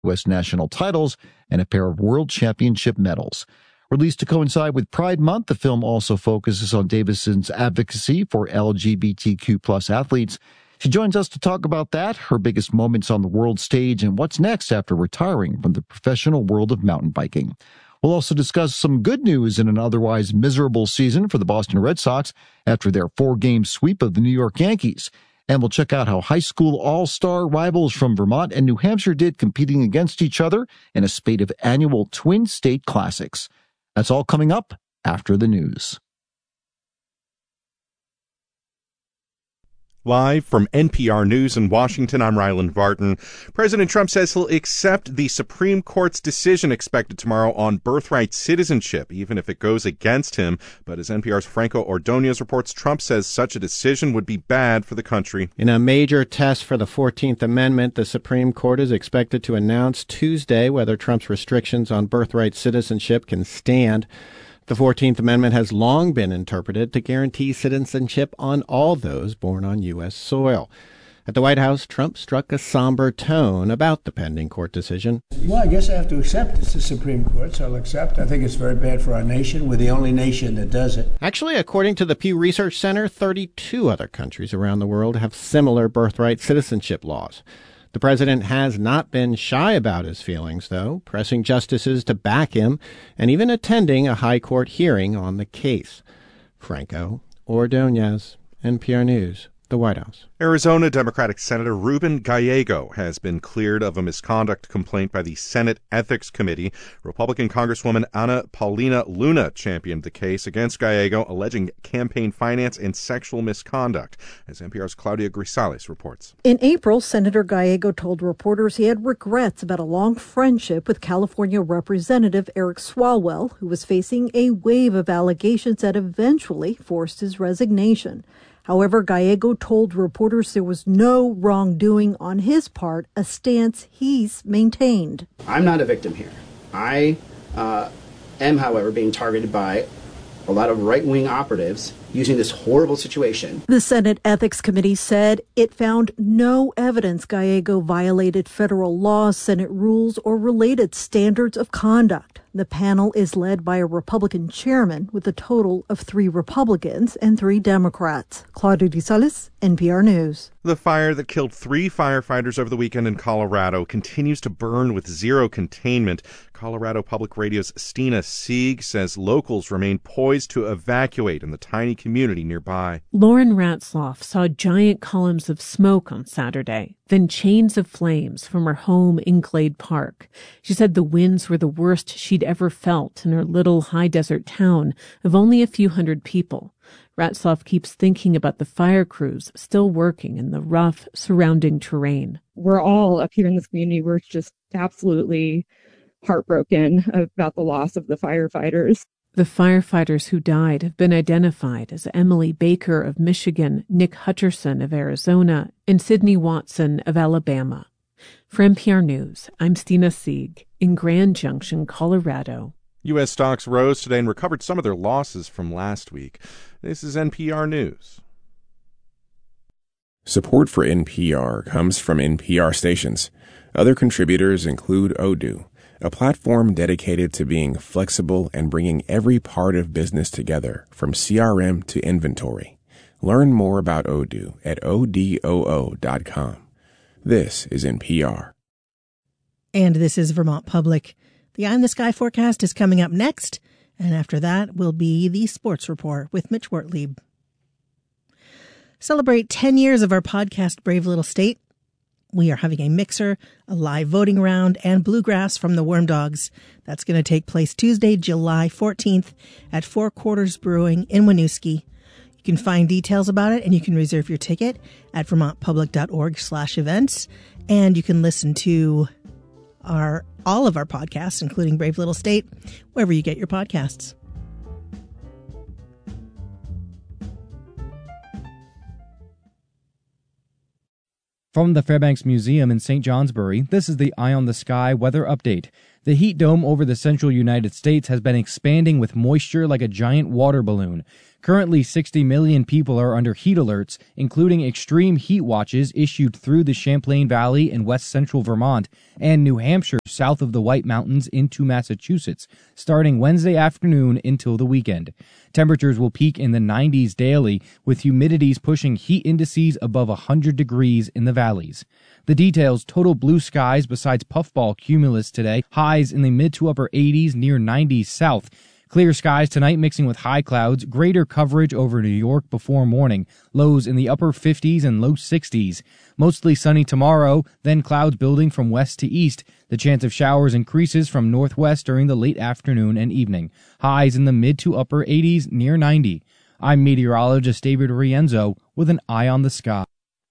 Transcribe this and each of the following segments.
U.S. national titles and a pair of world championship medals. Released to coincide with Pride Month, the film also focuses on Davison's advocacy for LGBTQ+ athletes. She joins us to talk about that, her biggest moments on the world stage, and what's next after retiring from the professional world of mountain biking. We'll also discuss some good news in an otherwise miserable season for the Boston Red Sox after their 4-game sweep of the New York Yankees. And we'll check out how high school all-star rivals from Vermont and New Hampshire did competing against each other in a spate of annual Twin State Classics. That's all coming up after the news. Live from NPR News in Washington, I'm Ryland Vartan. President Trump says he'll accept the Supreme Court's decision expected tomorrow on birthright citizenship, even if it goes against him. But as NPR's Franco Ordonez reports, Trump says such a decision would be bad for the country. In a major test for the 14th Amendment, the Supreme Court is expected to announce Tuesday whether Trump's restrictions on birthright citizenship can stand. The 14th Amendment has long been interpreted to guarantee citizenship on all those born on U.S. soil. At the White House, Trump struck a somber tone about the pending court decision. Well, I guess I have to accept it's the Supreme Court, so I'll accept. I think it's very bad for our nation. We're the only nation that does it. Actually, according to the Pew Research Center, 32 other countries around the world have similar birthright citizenship laws. The president has not been shy about his feelings, though, pressing justices to back him and even attending a high court hearing on the case. Franco Ordonez, NPR News, the White House. Arizona Democratic Senator Ruben Gallego has been cleared of a misconduct complaint by the Senate Ethics Committee. Republican Congresswoman Ana Paulina Luna championed the case against Gallego, alleging campaign finance and sexual misconduct, as NPR's Claudia Grisales reports. In April, Senator Gallego told reporters he had regrets about a long friendship with California Representative Eric Swalwell, who was facing a wave of allegations that eventually forced his resignation. However, Gallego told reporters there was no wrongdoing on his part, a stance he's maintained. I'm not a victim here. I am, however, being targeted by a lot of right-wing operatives using this horrible situation. The Senate Ethics Committee said it found no evidence Gallego violated federal laws, Senate rules, or related standards of conduct. The panel is led by a Republican chairman with a total of 3 Republicans and 3 Democrats. Claudia Grisales, NPR News. The fire that killed 3 firefighters over the weekend in Colorado continues to burn with zero containment. Colorado Public Radio's Stina Sieg says locals remain poised to evacuate in the tiny community nearby. Lauren Ratzloff saw giant columns of smoke on Saturday, then chains of flames from her home in Glade Park. She said the winds were the worst she'd ever felt in her little high desert town of only a few hundred people. Ratzloff keeps thinking about the fire crews still working in the rough surrounding terrain. We're all up here in this community. We're just absolutely heartbroken about the loss of the firefighters. The firefighters who died have been identified as Emily Baker of Michigan, Nick Hutcherson of Arizona, and Sidney Watson of Alabama. For NPR News, I'm Stina Sieg in Grand Junction, Colorado. U.S. stocks rose today and recovered some of their losses from last week. This is NPR News. Support for NPR comes from NPR stations. Other contributors include Odoo, a platform dedicated to being flexible and bringing every part of business together, from CRM to inventory. Learn more about Odoo at odoo.com. This is NPR. And this is Vermont Public. The Eye in the Sky forecast is coming up next, and after that will be the Sports Report with Mitch Wortlieb. Celebrate 10 years of our podcast, Brave Little State. We are having a mixer, a live voting round, and bluegrass from the Worm Dogs. That's going to take place Tuesday, July 14th at Four Quarters Brewing in Winooski. You can find details about it, and you can reserve your ticket at vermontpublic.org/events. And you can listen to all of our podcasts, including Brave Little State, wherever you get your podcasts. From the Fairbanks Museum in St. Johnsbury, this is the Eye on the Sky weather update. The heat dome over the central United States has been expanding with moisture like a giant water balloon. Currently, 60 million people are under heat alerts, including extreme heat watches issued through the Champlain Valley in west central Vermont and New Hampshire south of the White Mountains into Massachusetts, starting Wednesday afternoon until the weekend. Temperatures will peak in the 90s daily, with humidities pushing heat indices above 100 degrees in the valleys. The details: total blue skies besides puffball cumulus today, highs in the mid to upper 80s near 90s south. Clear skies tonight mixing with high clouds, greater coverage over New York before morning, lows in the upper 50s and low 60s. Mostly sunny tomorrow, then clouds building from west to east. The chance of showers increases from northwest during the late afternoon and evening. Highs in the mid to upper 80s near 90. I'm meteorologist David Rienzo with an eye on the sky.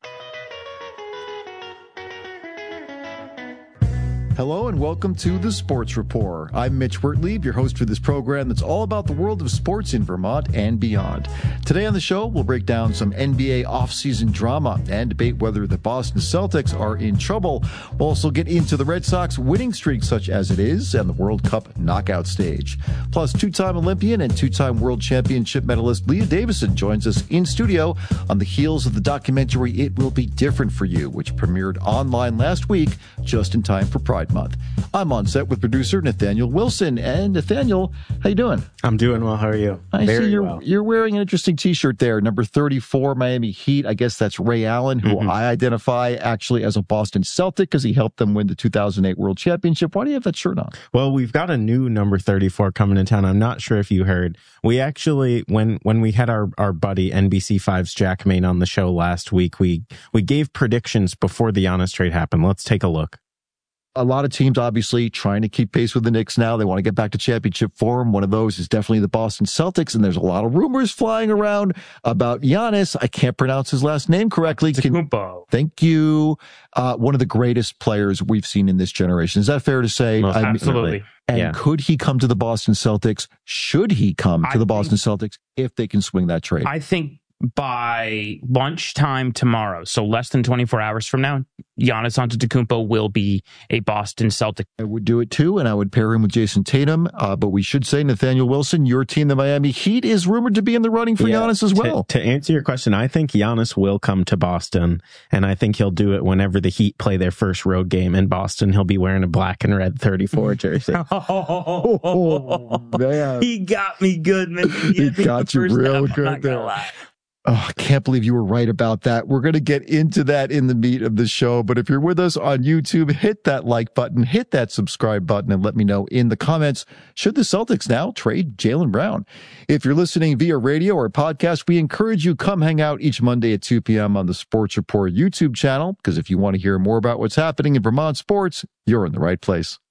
Hello and welcome to the Sports Report. I'm Mitch Wertlieb, your host for this program that's all about the world of sports in Vermont and beyond. Today on the show, we'll break down some NBA offseason drama and debate whether the Boston Celtics are in trouble. We'll also get into the Red Sox winning streak such as it is and the World Cup knockout stage. Plus, two-time Olympian and two-time World Championship medalist Leah Davison joins us in studio on the heels of the documentary It Will Be Different for You, which premiered online last week just in time for Pride Month. I'm on set with producer Nathaniel Wilson. And Nathaniel, how you doing? I'm doing well. How are you? I see you're wearing an interesting t-shirt there, number 34 Miami Heat. I guess that's Ray Allen, who I identify actually as a Boston Celtic because he helped them win the 2008 World Championship. Why do you have that shirt on? Well, we've got a new number 34 coming in town. I'm not sure if you heard. We actually, when we had our buddy NBC5's Jack Main on the show last week, we gave predictions before the Giannis trade happened. Let's take a look. A lot of teams obviously trying to keep pace with the Knicks now. They want to get back to championship form. One of those is definitely the Boston Celtics, and there's a lot of rumors flying around about Giannis. I can't pronounce his last name correctly. Thank you. One of the greatest players we've seen in this generation. Is that fair to say? Absolutely. And could he come to the Boston Celtics? Should he come to the Boston Celtics if they can swing that trade? I think by lunchtime tomorrow, so less than 24 hours from now, Giannis Antetokounmpo will be a Boston Celtic. I would do it too, and I would pair him with Jason Tatum. But we should say, Nathaniel Wilson, your team, the Miami Heat, is rumored to be in the running for Giannis as well. To answer your question, I think Giannis will come to Boston, and I think he'll do it whenever the Heat play their first road game in Boston. He'll be wearing a black and red 34 jersey. Oh, man. He got me good, man. He got you real good there. Oh, I can't believe you were right about that. We're going to get into that in the meat of the show. But if you're with us on YouTube, hit that like button, hit that subscribe button, and let me know in the comments, should the Celtics now trade Jaylen Brown? If you're listening via radio or podcast, we encourage you come hang out each Monday at 2 p.m. on the Sports Report YouTube channel, because if you want to hear more about what's happening in Vermont sports, you're in the right place.